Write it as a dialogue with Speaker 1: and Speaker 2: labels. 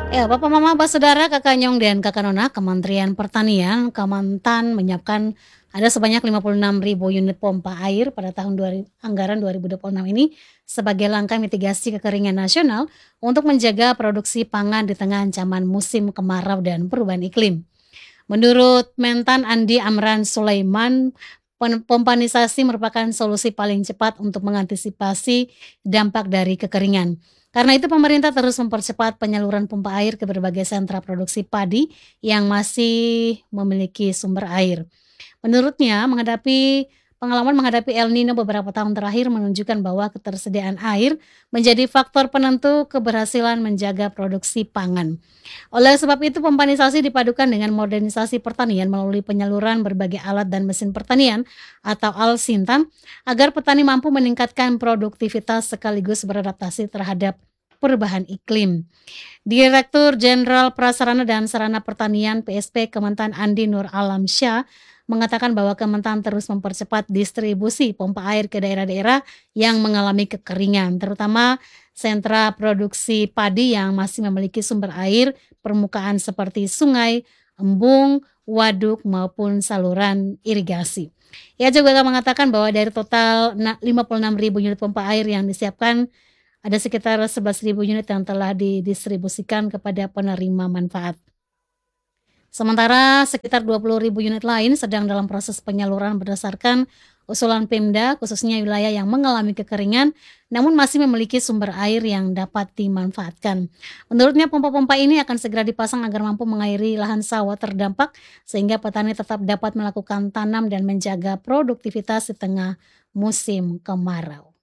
Speaker 1: Ya, Bapak, Mama, Abah, Saudara, Kakak Nyong, dan Kakak Nona, Kementerian Pertanian, Kementan menyiapkan ada sebanyak 56.000 unit pompa air pada tahun anggaran 2026 ini sebagai langkah mitigasi kekeringan nasional untuk menjaga produksi pangan di tengah ancaman musim kemarau dan perubahan iklim. Menurut Mentan Andi Amran Sulaiman, pompanisasi merupakan solusi paling cepat untuk mengantisipasi dampak dari kekeringan. Karena itu pemerintah terus mempercepat penyaluran pompa air ke berbagai sentra produksi padi yang masih memiliki sumber air. Menurutnya, pengalaman menghadapi El Nino beberapa tahun terakhir menunjukkan bahwa ketersediaan air menjadi faktor penentu keberhasilan menjaga produksi pangan. Oleh sebab itu, pompanisasi dipadukan dengan modernisasi pertanian melalui penyaluran berbagai alat dan mesin pertanian atau Alsintan agar petani mampu meningkatkan produktivitas sekaligus beradaptasi terhadap perubahan iklim. Direktur Jenderal Prasarana dan Sarana Pertanian PSP Kementan Andi Nur Alamsyah mengatakan bahwa Kementan terus mempercepat distribusi pompa air ke daerah-daerah yang mengalami kekeringan, terutama sentra produksi padi yang masih memiliki sumber air permukaan seperti sungai, embung, waduk maupun saluran irigasi. Ia juga mengatakan bahwa dari total 56.000 unit pompa air yang disiapkan, ada sekitar 11.000 unit yang telah didistribusikan kepada penerima manfaat. Sementara sekitar 20.000 unit lain sedang dalam proses penyaluran berdasarkan usulan Pemda, khususnya wilayah yang mengalami kekeringan, namun masih memiliki sumber air yang dapat dimanfaatkan. Menurutnya pompa-pompa ini akan segera dipasang agar mampu mengairi lahan sawah terdampak, sehingga petani tetap dapat melakukan tanam dan menjaga produktivitas di tengah musim kemarau.